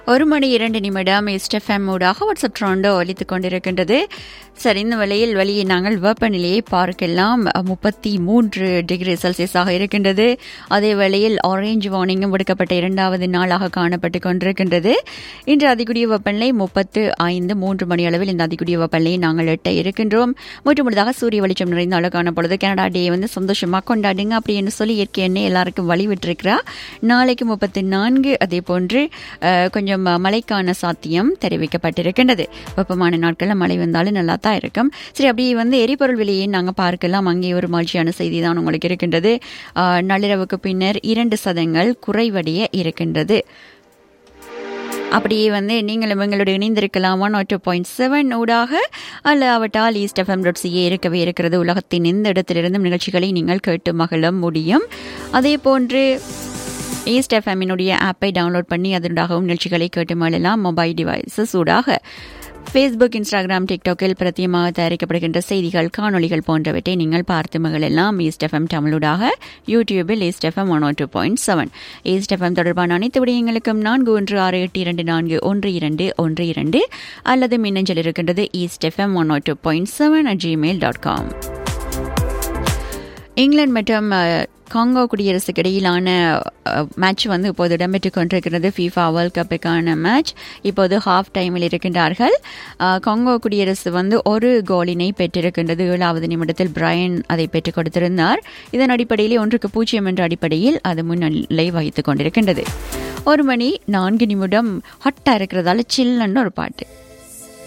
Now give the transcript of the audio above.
1:02 SFM ஊடாக WhatsApp ட்ரோண்டோ ஒலித்துக் கொண்டிருக்கின்றது. சரி, இந்த வேளையில் வெளியே நாங்கள் வெப்பநிலையை பார்க்கலாம். 33 டிகிரி செல்சியஸாக இருக்கின்றது. அதே வேளையில் ஆரஞ்சு வார்னிங்கும் விடுக்கப்பட்ட 2வது நாளாக காணப்பட்டு கொண்டிருக்கின்றது. இன்று அதிகூடிய வெப்பநிலை 35, 3 மணி அளவில் இந்த அதிகூடிய வெப்பநிலையை நாங்கள் எட்ட இருக்கின்றோம். முழுதாக சூரிய வெளிச்சம் நிறைந்த அளவு காணப்படுது. கனடா டே சந்தோஷமாக கொண்டாடுங்க அப்படின்னு சொல்லி இயற்கை எண்ணெய் எல்லாருக்கும் வழிவிட்டிருக்கிறா. நாளைக்கு 34, அதே போன்று கொஞ்சம் மழைக்கான சாத்தியம் தெரிவிக்கப்பட்டிருக்கின்றது. வெப்பமான நாட்களில் மழை வந்தாலும் நல்லா தான் இருக்கும். சரி, அப்படி எரிபொருள் விலையை நாங்கள் பார்க்கலாம். அங்கே ஒரு மகிழ்ச்சியான செய்தி தான் உங்களுக்கு இருக்கின்றது. நள்ளிரவுக்கு பின்னர் 2% குறைவடைய இருக்கின்றது. அப்படியே நீங்களும் எங்களோட இணைந்திருக்கலாம் 102.7 ஊடாக, அல்லாவிட்டால் eastfm.ca இருக்கவே இருக்கிறது. உலகத்தின் எந்த இடத்திலிருந்தும் நிகழ்ச்சிகளை நீங்கள் கேட்டு மகிழ முடியும். அதே போன்று ஈஸ்ட் எஃப்எம்மினுடைய ஆப்பை டவுன்லோட் பண்ணி அதனூடாகவும் நிகழ்ச்சிகளை கேட்டு மகிழலாம். மொபைல் டிவைசஸ் ஊடாக ஃபேஸ்புக், இன்ஸ்டாகிராம், டிக்டாக்கில் பிரத்தியமாக தயாரிக்கப்படுகின்ற செய்திகள், காணொலிகள் போன்றவற்றை நீங்கள் பார்த்து மகிழலாம். ஈஸ்ட் எஃப்எம் தமிழூடாக யூடியூபில் ஈஸ்ட் எஃப்எம் 102.7. ஈஸ்ட் எஃப்எம் தொடர்பான அனைத்து விடயங்களுக்கும் 4168241212 அல்லது மின்னஞ்சல் இருக்கின்றது eastfm102.7@gmail.com. இங்கிலாந்து மற்றும் காங்கோ குடியரசுக்கு இடையிலான மேட்ச் இப்போது இடம்பெற்றுக் கொண்டிருக்கிறது. FIFA வேர்ல்ட் கப்புக்கான மேட்ச் இப்போது ஹாஃப் டைமில் இருக்கின்றார்கள். காங்கோ குடியரசு ஒரு கோலினை பெற்றிருக்கின்றது. 7வது நிமிடத்தில் பிரையன் அதை பெற்றுக் கொடுத்திருந்தார். இதன் அடிப்படையில் 1-0 என்ற அடிப்படையில் அது முன்னிலை வகித்துக் கொண்டிருக்கின்றது. 1:04 ஹாட்டா இருக்கிறதால சில்லுன்னு ஒரு பாட்டு.